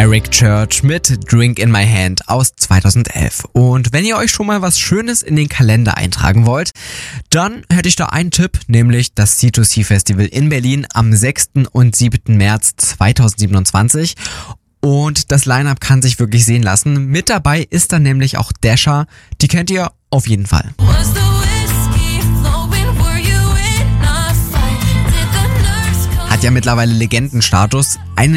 Eric Church mit Drink in My Hand aus 2011. Und wenn ihr euch schon mal was Schönes in den Kalender eintragen wollt, dann hätte ich da einen Tipp, nämlich das C2C Festival in Berlin am 6. und 7. März 2027. Und das Line-Up kann sich wirklich sehen lassen. Mit dabei ist dann nämlich auch Dasha, die kennt ihr auf jeden Fall. Hat ja mittlerweile Legendenstatus. Eine